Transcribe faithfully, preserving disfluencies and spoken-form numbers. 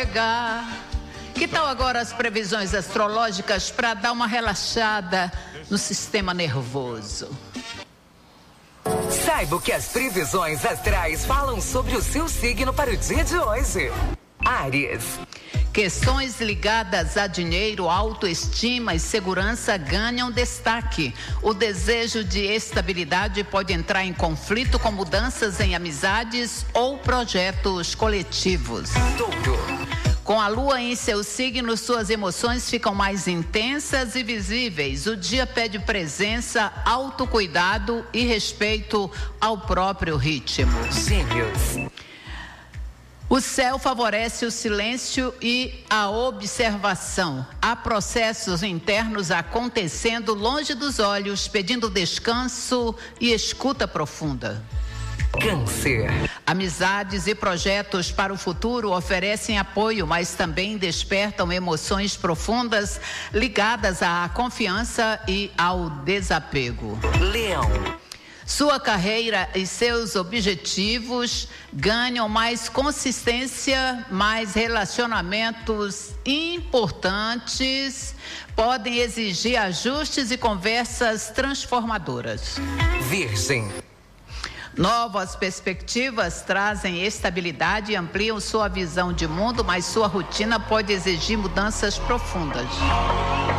chegar. Que tal agora as previsões astrológicas para dar uma relaxada no sistema nervoso? Saiba o que as previsões astrais falam sobre o seu signo para o dia de hoje. Áries. Questões ligadas a dinheiro, autoestima e segurança ganham destaque. O desejo de estabilidade pode entrar em conflito com mudanças em amizades ou projetos coletivos. Touro. Com a lua em seu signo, suas emoções ficam mais intensas e visíveis. O dia pede presença, autocuidado e respeito ao próprio ritmo. Gêmeos. O céu favorece o silêncio e a observação. Há processos internos acontecendo longe dos olhos, pedindo descanso e escuta profunda. Câncer. Amizades e projetos para o futuro oferecem apoio, mas também despertam emoções profundas ligadas à confiança e ao desapego. Leão. Sua carreira e seus objetivos ganham mais consistência, mais relacionamentos importantes podem exigir ajustes e conversas transformadoras. Virgem. Novas perspectivas trazem estabilidade e ampliam sua visão de mundo, mas sua rotina pode exigir mudanças profundas.